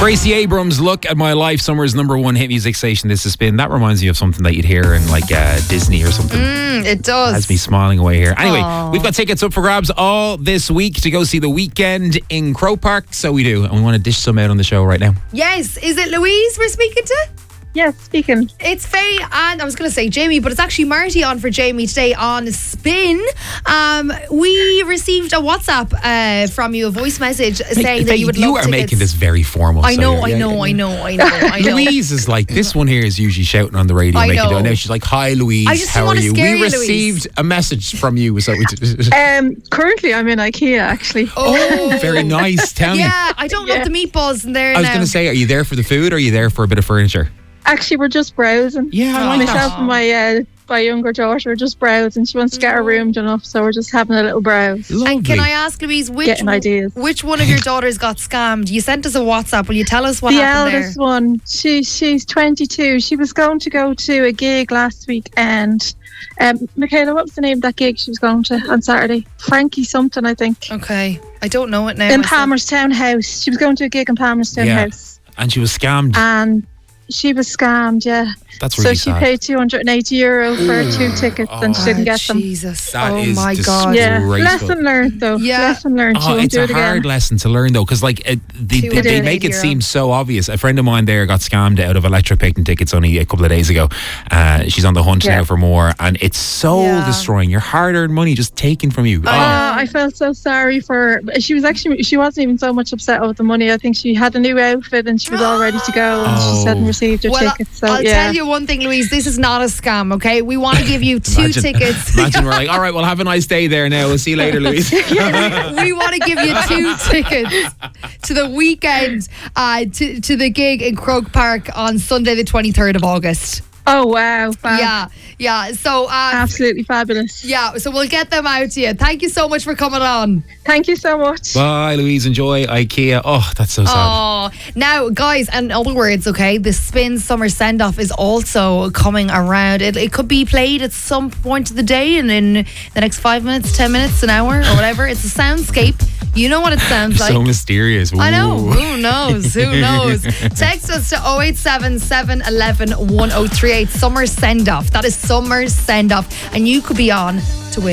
Gracie Abrams, Look at My Life, Summer's #1 hit music station. This is Spin. That reminds me of something that you'd hear in like Disney or something. It does. Has me smiling away here. Anyway, Aww. we've got tickets up for grabs all this week to go see The Weeknd in Croke Park. So we do. And we want to dish some out on the show right now. Yes. Is it Louise we're speaking to? Yes, speaking. It's Faye and I was going to say Jamie, but it's actually Marty on for Jamie today on Spin. We received a WhatsApp from you, a voice message saying that you would love You are tickets. making this very formal. I know. Louise is like, this one here is usually shouting on the radio. I know. And now she's like, hi Louise, I just how want are to you? scare We you, received a message from you. So we Currently, I'm in IKEA, actually. Oh, very nice. Tell me. Yeah, I don't love the meatballs in there I was now. going to say, are you there for the food or are you there for a bit of furniture? Actually, we're just browsing. Yeah, I like Myself that. and my younger daughter are just browsing. She wants to get her room done up, so we're just having a little browse. And can I ask, Louise, Getting ideas. which one of your daughters got scammed? You sent us a WhatsApp. Will you tell us what The happened eldest one, she's 22. She was going to go to a gig last week, and Michaela, what was the name of that gig she was going to on Saturday? Frankie something, I think. Okay, I don't know it now. In myself. Palmerstown House. She was going to a gig in Palmerstown House. And she was scammed. And she was scammed, yeah. That's really So she sad. paid €280 for 2 tickets and she didn't get them. Jesus. That oh is my God. Yeah, disgraceful. lesson learned though. Yeah. Lesson learned. She Oh, won't it's do a it hard again. lesson to learn though, because like they make it €280. seem so obvious. A friend of mine there got scammed out of Electric Picnic tickets only a couple of days ago. She's on the hunt now for more, and it's soul destroying. Your hard-earned money just taken from you. I felt so sorry for her. She wasn't even so much upset over the money. I think she had a new outfit and she was all ready to go, and she hadn't received her tickets. So I'll tell you one thing, Louise, this is not a scam, okay? We want to give you 2 tickets. Imagine we're like, all right, well, have a nice day there now. We'll see you later, Louise. We want to give you 2 tickets to the weekend, to the gig in Croke Park on Sunday the 23rd of August. Oh, wow. Yeah. So absolutely fabulous. Yeah, so we'll get them out to you. Thank you so much for coming on. Thank you so much. Bye, Louise. Enjoy IKEA. Oh, that's so sad. Oh, now, guys, in other words, okay, the Spin Summer Send Off is also coming around. It could be played at some point of the day and in the next 5 minutes, 10 minutes, an hour, or whatever. It's a soundscape. You know what it sounds like. So mysterious. I know. Ooh. Who knows? Text us to 087 711 1038. Summer Send Off. That is Summer Send Off. And you could be on to win